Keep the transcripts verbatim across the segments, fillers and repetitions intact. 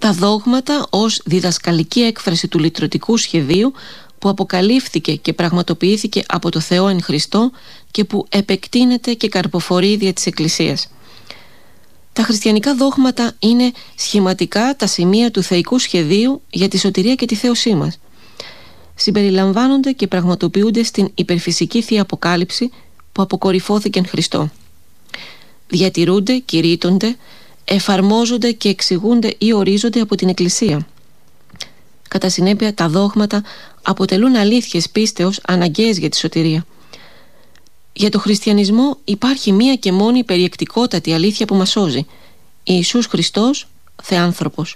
Τα δόγματα ως διδασκαλική έκφραση του λυτρωτικού σχεδίου που αποκαλύφθηκε και πραγματοποιήθηκε από το Θεό εν Χριστώ και που επεκτείνεται και καρποφορεί δια της Εκκλησίας. Τα χριστιανικά δόγματα είναι σχηματικά τα σημεία του θεϊκού σχεδίου για τη σωτηρία και τη θέωσή μας. Συμπεριλαμβάνονται και πραγματοποιούνται στην υπερφυσική Θεία Αποκάλυψη που αποκορυφώθηκε εν Χριστώ. Διατηρούνται, κηρύττονται, εφαρμόζονται και εξηγούνται ή ορίζονται από την Εκκλησία. Κατά συνέπεια, τα δόγματα αποτελούν αλήθειες πίστεως αναγκαίες για τη σωτηρία. Για το χριστιανισμό υπάρχει μία και μόνη περιεκτικότατη αλήθεια που μας σώζει: Ιησούς Χριστός, Θεάνθρωπος.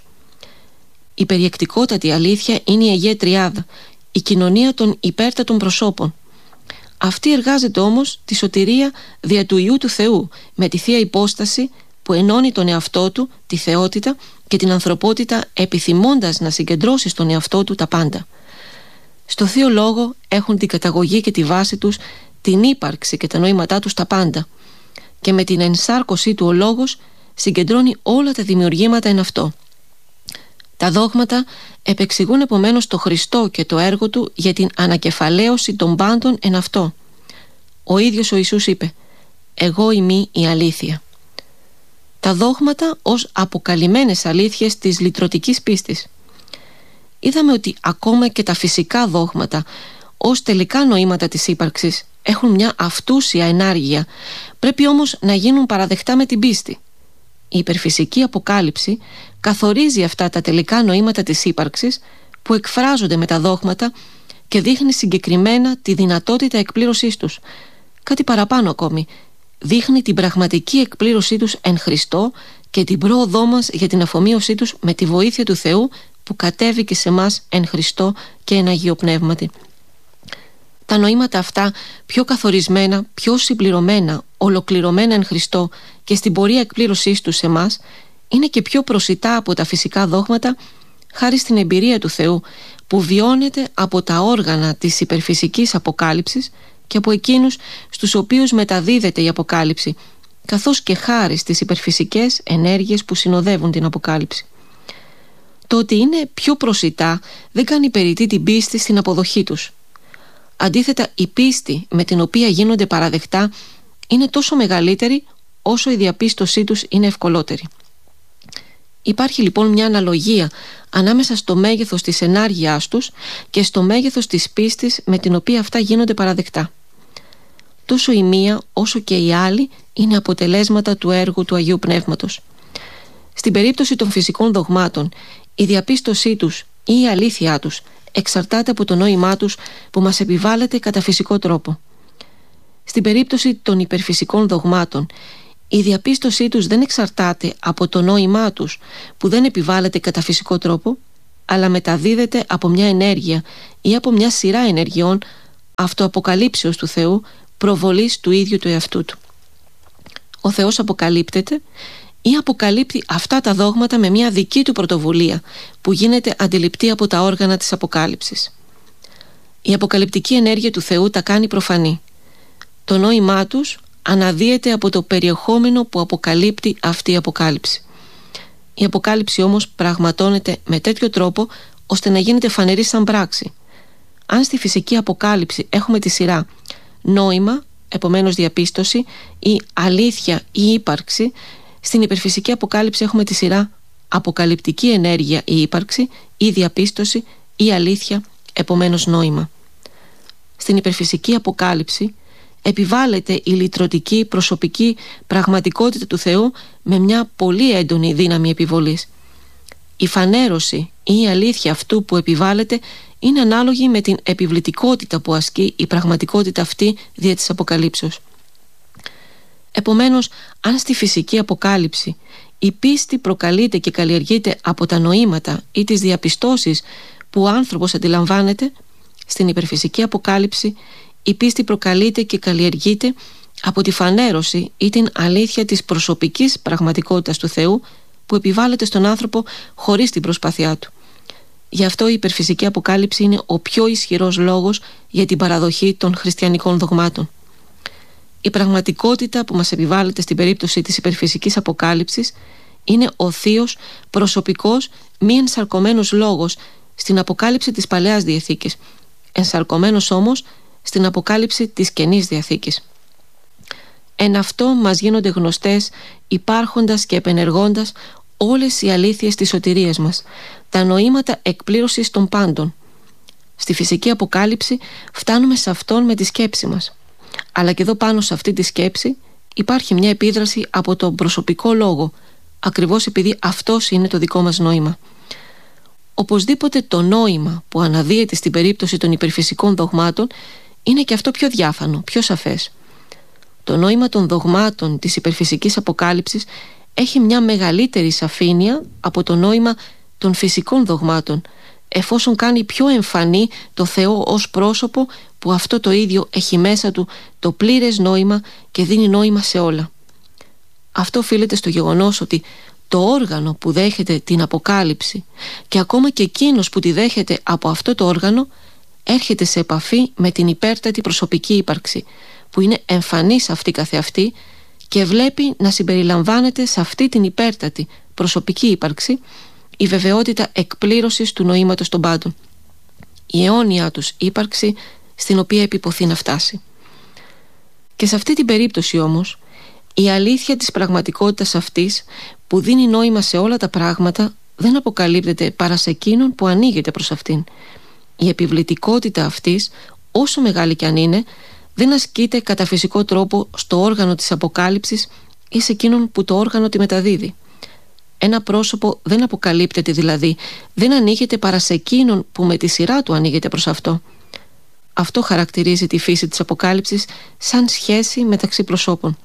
Η περιεκτικότατη αλήθεια είναι η Αγία Τριάδα, η κοινωνία των υπέρτατων προσώπων. Αυτή εργάζεται όμως τη σωτηρία δια του Υιού του Θεού με τη Θεία Υπόσταση που ενώνει τον εαυτό του, τη θεότητα και την ανθρωπότητα, επιθυμώντας να συγκεντρώσει στον εαυτό του τα πάντα. Στο Θείο Λόγο έχουν την καταγωγή και τη βάση τους, την ύπαρξη και τα νοήματά τους τα πάντα, και με την ενσάρκωσή του ο Λόγος συγκεντρώνει όλα τα δημιουργήματα εν αυτό. Τα δόγματα επεξηγούν επομένως το Χριστό και το έργο του για την ανακεφαλαίωση των πάντων εν αυτό. Ο ίδιος ο Ιησούς είπε: «Εγώ ειμί η αλήθεια». Τα δόγματα ως αποκαλυμμένες αλήθειες της λυτρωτικής πίστης. Είδαμε ότι ακόμα και τα φυσικά δόγματα ως τελικά νοήματα της ύπαρξης έχουν μια αυτούσια ενάργεια, πρέπει όμως να γίνουν παραδεκτά με την πίστη. Η υπερφυσική αποκάλυψη καθορίζει αυτά τα τελικά νοήματα της ύπαρξης που εκφράζονται με τα δόγματα και δείχνει συγκεκριμένα τη δυνατότητα εκπλήρωσής τους. Κάτι παραπάνω ακόμη, δείχνει την πραγματική εκπλήρωσή τους εν Χριστώ και την πρόοδό μας για την αφομοίωσή τους με τη βοήθεια του Θεού που κατέβηκε σε μας εν Χριστώ και εν Αγίο Πνεύματι. Τα νοήματα αυτά, πιο καθορισμένα, πιο συμπληρωμένα, ολοκληρωμένα εν Χριστώ και στην πορεία εκπλήρωσής τους σε μας, είναι και πιο προσιτά από τα φυσικά δόγματα, χάρη στην εμπειρία του Θεού που βιώνεται από τα όργανα της υπερφυσικής αποκάλυψης και από εκείνους στους οποίους μεταδίδεται η αποκάλυψη, καθώς και χάρη στις υπερφυσικές ενέργειες που συνοδεύουν την αποκάλυψη. Το ότι είναι πιο προσιτά δεν κάνει περιττή την πίστη στην αποδοχή τους. Αντίθετα, η πίστη με την οποία γίνονται παραδεκτά είναι τόσο μεγαλύτερη όσο η διαπίστωσή τους είναι ευκολότερη. Υπάρχει λοιπόν μια αναλογία ανάμεσα στο μέγεθος της ενάργειάς τους και στο μέγεθος της πίστης με την οποία αυτά γίνονται παραδεκτά. Τόσο η μία όσο και η άλλη είναι αποτελέσματα του έργου του Αγίου Πνεύματος. Στην περίπτωση των φυσικών δογμάτων, η διαπίστωσή τους ή η αλήθειά τους εξαρτάται από το νόημά τους που μας επιβάλλεται κατά φυσικό τρόπο. Στην περίπτωση των υπερφυσικών δογμάτων, η διαπίστωσή τους δεν εξαρτάται από το νόημά τους που δεν επιβάλλεται κατά φυσικό τρόπο, αλλά μεταδίδεται από μια ενέργεια ή από μια σειρά ενεργειών αυτοαποκαλύψεως του Θεού, προβολής του ίδιου του εαυτού του. Ο Θεός αποκαλύπτεται ή αποκαλύπτει αυτά τα δόγματα με μια δική του πρωτοβουλία που γίνεται αντιληπτή από τα όργανα της αποκάλυψης. Η αποκαλυπτική ενέργεια του Θεού τα κάνει προφανή. Το νόημά τους αναδύεται από το περιεχόμενο που αποκαλύπτει αυτή η αποκάλυψη. Η αποκάλυψη όμως πραγματώνεται με τέτοιο τρόπο ώστε να γίνεται φανερή σαν πράξη. Αν στη φυσική αποκάλυψη έχουμε τη σειρά νόημα, επομένως διαπίστωση, ή αλήθεια ή ύπαρξη, στην υπερφυσική αποκάλυψη έχουμε τη σειρά αποκαλυπτική ενέργεια ή ύπαρξη, ή διαπίστωση ή αλήθεια, επομένως νόημα. Στην υπερφυσική αποκάλυψη επιβάλλεται η λυτρωτική προσωπική πραγματικότητα του Θεού με μια πολύ έντονη δύναμη επιβολής. Η φανέρωση ή η αλήθεια αυτού που επιβάλλεται είναι ανάλογη με την επιβλητικότητα που ασκεί η πραγματικότητα αυτή δια της αποκαλύψεως. Επομένως, αν στη φυσική αποκάλυψη η πίστη προκαλείται και καλλιεργείται από τα νοήματα ή τις διαπιστώσεις που ο άνθρωπος αντιλαμβάνεται, στην υπερφυσική αποκάλυψη η πίστη προκαλείται και καλλιεργείται από τη φανέρωση ή την αλήθεια της προσωπικής πραγματικότητας του Θεού που επιβάλλεται στον άνθρωπο χωρίς την προσπάθειά του. Γι' αυτό η υπερφυσική αποκάλυψη είναι ο πιο ισχυρός λόγος για την παραδοχή των χριστιανικών δογμάτων. Η πραγματικότητα που μας επιβάλλεται στην περίπτωση της υπερφυσικής αποκάλυψης Είναι ο θείος, προσωπικός, μη ενσαρκωμένος λόγος στην αποκάλυψη της Παλαιάς Διαθήκης, ενσαρκωμένος όμως στην αποκάλυψη της Καινής Διαθήκης. Εν αυτό μας γίνονται γνωστές, υπάρχοντας και επενεργώντας, όλες οι αλήθειες της σωτηρίας μας, τα νοήματα εκπλήρωσης των πάντων. Στη φυσική αποκάλυψη φτάνουμε σε αυτόν με τη σκέψη μας, αλλά και εδώ πάνω σε αυτή τη σκέψη υπάρχει μια επίδραση από τον προσωπικό λόγο, ακριβώς επειδή αυτός είναι το δικό μας νόημα. Οπωσδήποτε το νόημα που αναδύεται στην περίπτωση των υπερφυσικών δογμάτων είναι και αυτό πιο διάφανο, πιο σαφές. Το νόημα των δογμάτων της υπερφυσικής αποκάλυψης έχει μια μεγαλύτερη σαφήνεια από το νόημα των φυσικών δογμάτων, εφόσον κάνει πιο εμφανή το Θεό ως πρόσωπο που αυτό το ίδιο έχει μέσα του το πλήρες νόημα και δίνει νόημα σε όλα. Αυτό οφείλεται στο γεγονός ότι το όργανο που δέχεται την αποκάλυψη και ακόμα και εκείνος που τη δέχεται από αυτό το όργανο έρχεται σε επαφή με την υπέρτατη προσωπική ύπαρξη που είναι εμφανής αυτή καθεαυτή και βλέπει να συμπεριλαμβάνεται σε αυτή την υπέρτατη προσωπική ύπαρξη η βεβαιότητα εκπλήρωσης του νοήματος των πάντων, η αιώνια τους ύπαρξη στην οποία επιποθεί να φτάσει. Και σε αυτή την περίπτωση όμως η αλήθεια της πραγματικότητας αυτής που δίνει νόημα σε όλα τα πράγματα δεν αποκαλύπτεται παρά σε εκείνον που ανοίγεται προς αυτήν. Η επιβλητικότητα αυτής, όσο μεγάλη κι αν είναι, δεν ασκείται κατά φυσικό τρόπο στο όργανο της αποκάλυψης ή σε εκείνον που το όργανο τη μεταδίδει. Ένα πρόσωπο δεν αποκαλύπτεται δηλαδή, δεν ανοίγεται παρά σε εκείνον που με τη σειρά του ανοίγεται προς αυτό. Αυτό χαρακτηρίζει τη φύση της αποκάλυψης σαν σχέση μεταξύ προσώπων.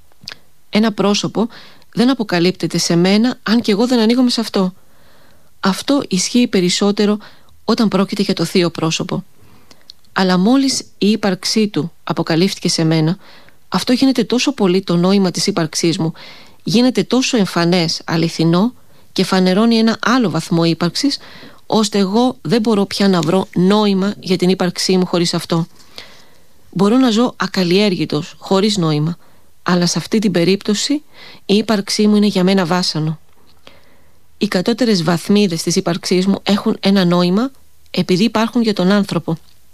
Ένα πρόσωπο δεν αποκαλύπτεται σε μένα αν και εγώ δεν ανοίγομαι σε αυτό. Αυτό ισχύει περισσότερο όταν πρόκειται για το θείο πρόσωπο. Αλλά μόλις η ύπαρξή του αποκαλύφθηκε σε μένα, αυτό γίνεται τόσο πολύ το νόημα της ύπαρξής μου, γίνεται τόσο εμφανές, αληθινό και φανερώνει ένα άλλο βαθμό ύπαρξης, ώστε εγώ δεν μπορώ πια να βρω νόημα για την ύπαρξή μου χωρίς αυτό. Μπορώ να ζω ακαλλιέργητος, χωρίς νόημα, αλλά σε αυτή την περίπτωση η ύπαρξή μου είναι για μένα βάσανο. Οι κατώτερες βαθμίδες της ύπαρξής μου έχουν ένα νόημα επειδή υπάρχουν για τον άνθρωπο.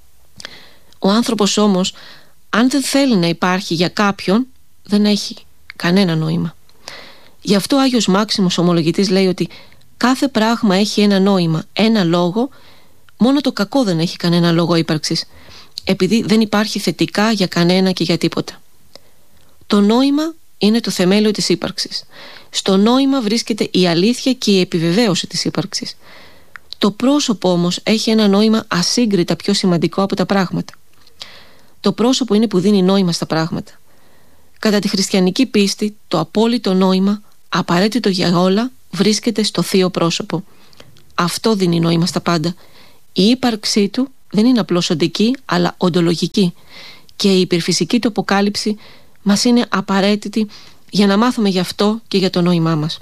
Ο άνθρωπος όμως, αν δεν θέλει να υπάρχει για κάποιον, δεν έχει κανένα νόημα. Γι' αυτό ο Άγιος Μάξιμος Ομολογητής λέει ότι κάθε πράγμα έχει ένα νόημα, ένα λόγο, μόνο το κακό δεν έχει κανένα λόγο ύπαρξης, επειδή δεν υπάρχει θετικά για κανένα και για τίποτα. Το νόημα είναι το θεμέλιο της ύπαρξης. Στο νόημα βρίσκεται η αλήθεια και η επιβεβαίωση της ύπαρξης. Το πρόσωπο όμως έχει ένα νόημα ασύγκριτα πιο σημαντικό από τα πράγματα. Το πρόσωπο είναι που δίνει νόημα στα πράγματα. Κατά τη χριστιανική πίστη, το απόλυτο νόημα, απαραίτητο για όλα, βρίσκεται στο θείο πρόσωπο. Αυτό δίνει νόημα στα πάντα. Η ύπαρξή του δεν είναι απλώς οντική, αλλά οντολογική. Και η υπερφυσική του αποκάλυψη μας είναι απαραίτητη για να μάθουμε γι' αυτό και για το νόημά μας.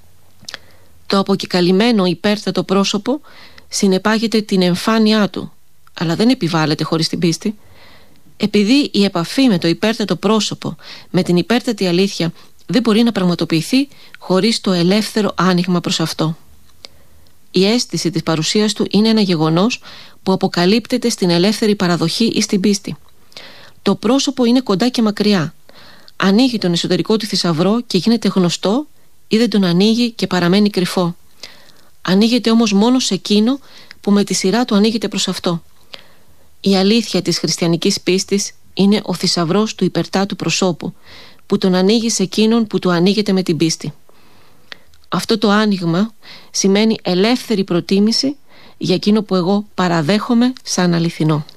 Το αποκεκαλυμμένο υπέρτατο πρόσωπο συνεπάγεται την εμφάνειά του, αλλά δεν επιβάλλεται χωρίς την πίστη. Επειδή η επαφή με το υπέρτατο πρόσωπο, με την υπέρτατη αλήθεια, δεν μπορεί να πραγματοποιηθεί χωρίς το ελεύθερο άνοιγμα προς αυτό. Η αίσθηση της παρουσίας του είναι ένα γεγονός που αποκαλύπτεται στην ελεύθερη παραδοχή ή στην πίστη. Το πρόσωπο είναι κοντά και μακριά. Ανοίγει τον εσωτερικό του θησαυρό και γίνεται γνωστό, ή δεν τον ανοίγει και παραμένει κρυφό. Ανοίγεται όμως μόνο σε εκείνο που με τη σειρά του ανοίγεται προς αυτό. Η αλήθεια της χριστιανικής πίστης είναι ο θησαυρός του υπερτάτου προσώπου, που τον ανοίγει σε εκείνον που του ανοίγεται με την πίστη. Αυτό το άνοιγμα σημαίνει ελεύθερη προτίμηση για εκείνο που εγώ παραδέχομαι σαν αληθινό.